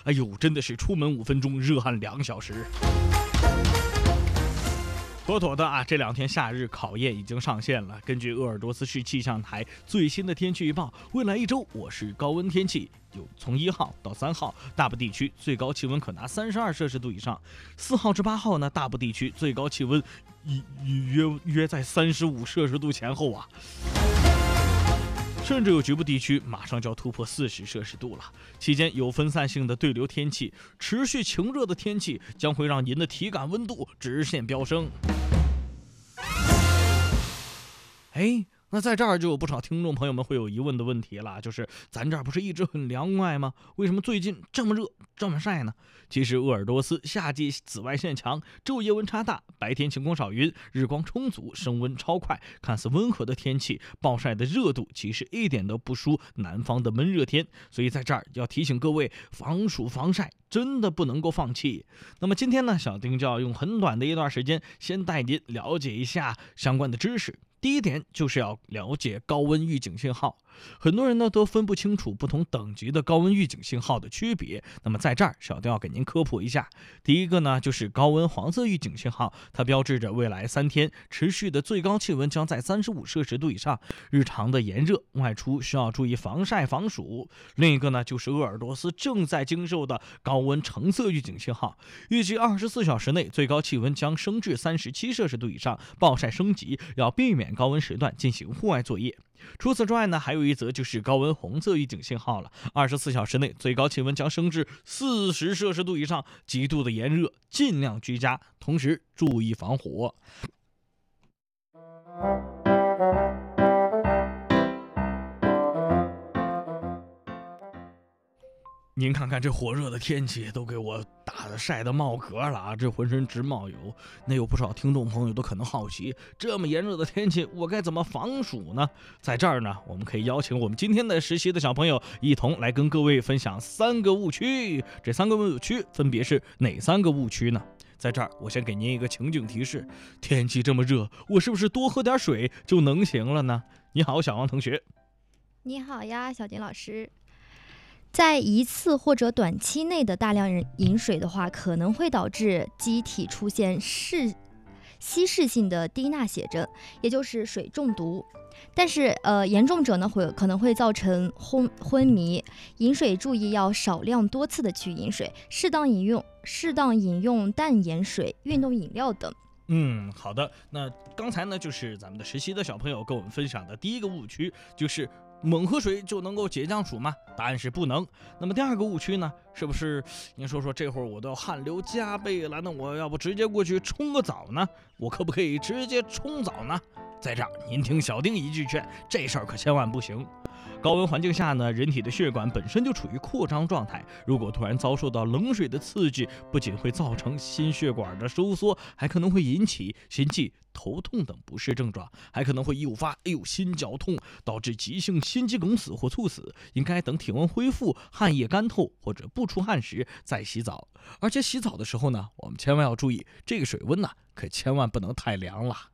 哎呦，真的是出门5分钟，热汗2小时。妥妥的啊！这2天夏日考验已经上线了。根据鄂尔多斯市气象台最新的天气预报，未来1周我市高温天气有从1号到3号，大部地区最高气温可达32摄氏度以上；4号至8号呢，大部地区最高气温约在35摄氏度前后啊。甚至有局部地区马上就要突破40摄氏度了。期间有分散性的对流天气，持续晴热的天气将会让您的体感温度直线飙升。那在这儿就有不少听众朋友们会有疑问的问题了，就是咱这儿不是一直很凉快吗？为什么最近这么热这么晒呢？其实鄂尔多斯夏季紫外线强，昼夜温差大，白天晴空少云，日光充足，升温超快，看似温和的天气，暴晒的热度其实一点都不输南方的闷热天。所以在这儿要提醒各位，防暑防晒真的不能够放弃。那么今天呢，小丁就要用很短的一段时间，先带您了解一下相关的知识。第一点就是要了解高温预警信号，很多人呢都分不清楚不同等级的高温预警信号的区别。那么在这儿，小丁要给您科普一下。第一个呢就是高温黄色预警信号，它标志着未来3天持续的最高气温将在35摄氏度以上，日常的炎热，外出需要注意防晒防暑。另一个呢就是鄂尔多斯正在经受的高温橙色预警信号，预计24小时内最高气温将升至37摄氏度以上，暴晒升级，要避免高温时段进行户外作业。除此之外呢，还有一则就是高温红色预警信号了，24小时内最高气温将升至40摄氏度以上，极度的炎热，尽量居家，同时注意防火。您看看这火热的天气都给我打得晒得冒嗝了啊，这浑身直冒油。那有不少听众朋友都可能好奇，这么炎热的天气我该怎么防暑呢？在这儿呢，我们可以邀请我们今天的实习的小朋友一同来跟各位分享3个误区。这3个误区分别是哪3个误区呢？在这儿我先给您一个情景提示，天气这么热，我是不是多喝点水就能行了呢？你好，小王同学。 你好呀，小丁老师。在一次或者短期内的大量饮水的话，可能会导致机体出现稀释性的低钠血症，也就是水中毒。但是严重者呢可能会造成昏迷。饮水注意要少量多次的去饮水，适当饮用淡盐水、运动饮料等。 好的。那刚才呢就是咱们的实习的小朋友跟我们分享的第一个误区，就是猛喝水就能够解降暑吗？答案是不能。那么第2个误区呢，是不是您说这会儿我都要汗流浃背了，那我要不直接过去冲个澡呢？我可不可以直接冲澡呢？在这儿您听小丁一句劝，这事儿可千万不行。高温环境下呢，人体的血管本身就处于扩张状态，如果突然遭受到冷水的刺激，不仅会造成心血管的收缩，还可能会引起心悸、头痛等不适症状，还可能会诱发心绞痛，导致急性心肌梗死或猝死。应该等体温恢复、汗液干透或者不出汗时再洗澡。而且洗澡的时候呢，我们千万要注意，这个水温呢可千万不能太凉了。